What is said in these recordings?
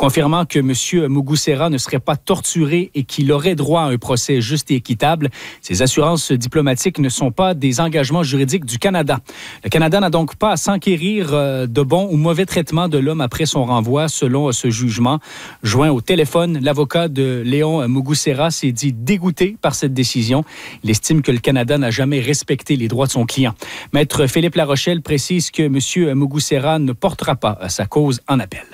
confirmant que M. Mugesera ne serait pas torturé et qu'il aurait droit à un procès juste et équitable. Ces assurances diplomatiques ne sont pas des engagements juridiques du Canada. Le Canada n'a donc pas à s'enquérir de bon ou mauvais traitement de l'homme après son renvoi, selon ce jugement. Joint au téléphone, l'avocat de Léon Mugesera s'est dit dégoûté par cette décision. Il estime que le Canada n'a jamais respecté les droits de son client. Maître Philippe Larochelle précise que M. Mugesera ne portera pas sa cause en appel.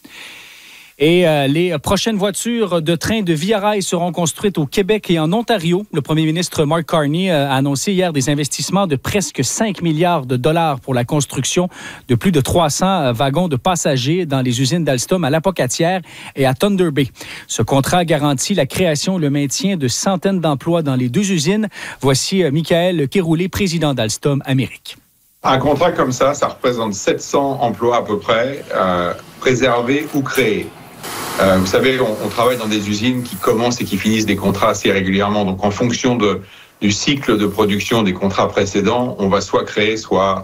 Et les prochaines voitures de train de Via Rail seront construites au Québec et en Ontario. Le premier ministre Mark Carney a annoncé hier des investissements de presque 5 milliards de dollars pour la construction de plus de 300 wagons de passagers dans les usines d'Alstom à Lapocatière et à Thunder Bay. Ce contrat garantit la création et le maintien de centaines d'emplois dans les deux usines. Voici Michael Kéroulé, président d'Alstom Amérique. Un contrat comme ça représente 700 emplois à peu près, préservés ou créés. Vous savez, on travaille dans des usines qui commencent et qui finissent des contrats assez régulièrement. Donc, en fonction du cycle de production des contrats précédents, on va soit créer, soit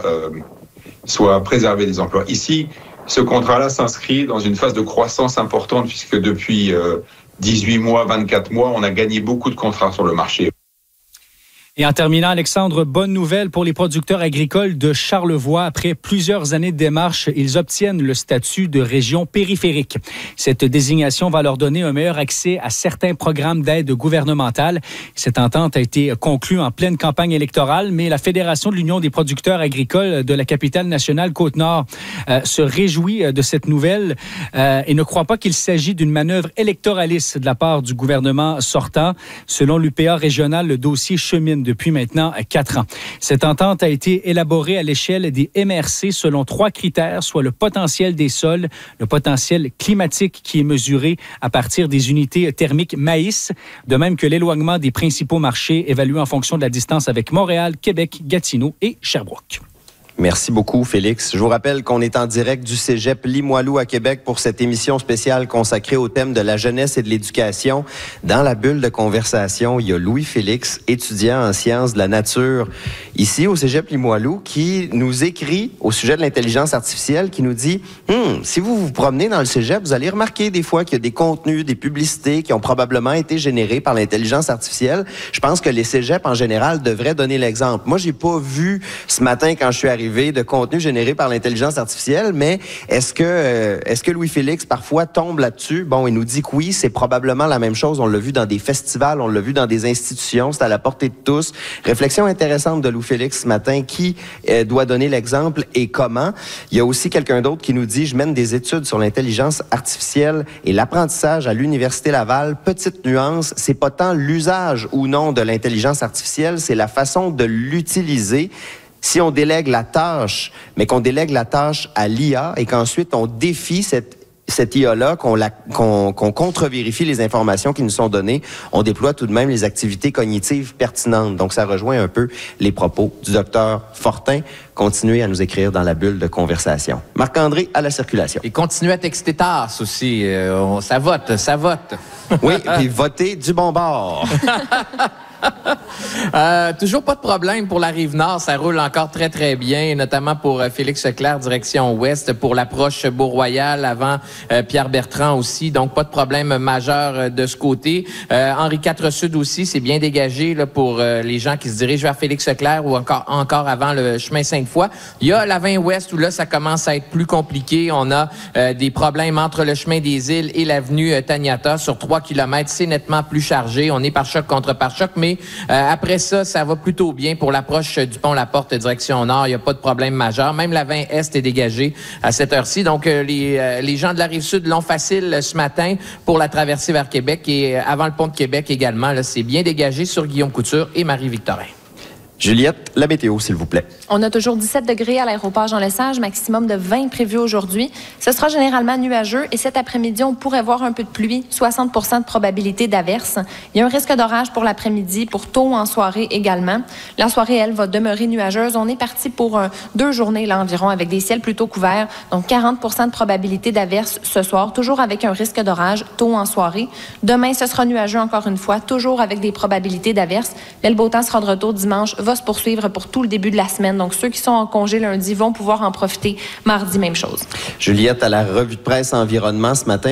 préserver des emplois. Ici, ce contrat-là s'inscrit dans une phase de croissance importante puisque depuis 18 mois, 24 mois, on a gagné beaucoup de contrats sur le marché. Et en terminant, Alexandre, bonne nouvelle pour les producteurs agricoles de Charlevoix. Après plusieurs années de démarches, ils obtiennent le statut de région périphérique. Cette désignation va leur donner un meilleur accès à certains programmes d'aide gouvernementale. Cette entente a été conclue en pleine campagne électorale, mais la Fédération de l'Union des producteurs agricoles de la capitale nationale Côte-Nord se réjouit de cette nouvelle et ne croit pas qu'il s'agit d'une manœuvre électoraliste de la part du gouvernement sortant. Selon l'UPA régional, le dossier chemine depuis maintenant 4 ans. Cette entente a été élaborée à l'échelle des MRC selon 3 critères, soit le potentiel des sols, le potentiel climatique qui est mesuré à partir des unités thermiques maïs, de même que l'éloignement des principaux marchés évalués en fonction de la distance avec Montréal, Québec, Gatineau et Sherbrooke. Merci beaucoup, Félix. Je vous rappelle qu'on est en direct du Cégep Limoilou à Québec pour cette émission spéciale consacrée au thème de la jeunesse et de l'éducation. Dans la bulle de conversation, il y a Louis-Félix, étudiant en sciences de la nature, ici au Cégep Limoilou, qui nous écrit au sujet de l'intelligence artificielle, qui nous dit si vous vous promenez dans le Cégep, vous allez remarquer des fois qu'il y a des contenus, des publicités qui ont probablement été générés par l'intelligence artificielle. Je pense que les cégeps, en général, devraient donner l'exemple. Moi, j'ai pas vu ce matin, quand je suis arrivé, de contenu généré par l'intelligence artificielle, mais est-ce que Louis-Félix parfois tombe là-dessus? Bon, il nous dit que oui, c'est probablement la même chose. On l'a vu dans des festivals, on l'a vu dans des institutions, c'est à la portée de tous. Réflexion intéressante de Louis-Félix ce matin, qui doit donner l'exemple et comment. Il y a aussi quelqu'un d'autre qui nous dit, je mène des études sur l'intelligence artificielle et l'apprentissage à l'Université Laval. Petite nuance, c'est pas tant l'usage ou non de l'intelligence artificielle, c'est la façon de l'utiliser. Si on délègue la tâche, mais qu'on délègue la tâche à l'IA et qu'ensuite on défie cette IA-là, qu'on contre-vérifie les informations qui nous sont données, on déploie tout de même les activités cognitives pertinentes. Donc, ça rejoint un peu les propos du docteur Fortin. Continuez à nous écrire dans la bulle de conversation. Marc-André, à la circulation. Et continuez à texter TAS aussi. Ça vote. Oui, puis votez du bon bord. Toujours pas de problème pour la Rive-Nord. Ça roule encore très, très bien, notamment pour Félix Leclerc, direction ouest, pour l'approche Beau-Royal avant Pierre-Bertrand aussi. Donc, pas de problème majeur de ce côté. Henri IV Sud aussi, c'est bien dégagé là, pour les gens qui se dirigent vers Félix Leclerc ou encore avant le chemin Sainte-Foy. Il y a la 20 ouest où là, ça commence à être plus compliqué. On a des problèmes entre le chemin des Îles et l'avenue Taniata. Sur 3 km, c'est nettement plus chargé. On est par choc contre par choc, mais après ça, ça va plutôt bien pour l'approche du pont La Porte direction nord. Il n'y a pas de problème majeur. Même la 20 Est est dégagée à cette heure-ci. Donc, les gens de la Rive-Sud l'ont facile ce matin pour la traversée vers Québec et avant le pont de Québec également. Là, c'est bien dégagé sur Guillaume Couture et Marie-Victorin. Juliette, la météo, s'il vous plaît. On a toujours 17 degrés à l'aéroport Jean-Lesage, maximum de 20 prévu aujourd'hui. Ce sera généralement nuageux et cet après-midi, on pourrait voir un peu de pluie, 60 % de probabilité d'averse. Il y a un risque d'orage pour l'après-midi, pour tôt en soirée également. La soirée, elle, va demeurer nuageuse. On est parti pour 2 journées là, environ avec des ciels plutôt couverts. Donc 40 % de probabilité d'averse ce soir, toujours avec un risque d'orage tôt en soirée. Demain, ce sera nuageux encore une fois, toujours avec des probabilités d'averse. Mais le beau temps sera de retour dimanche, va se poursuivre pour tout le début de la semaine. Donc, ceux qui sont en congé lundi vont pouvoir en profiter. Mardi, même chose. Juliette, à la revue de presse environnement ce matin,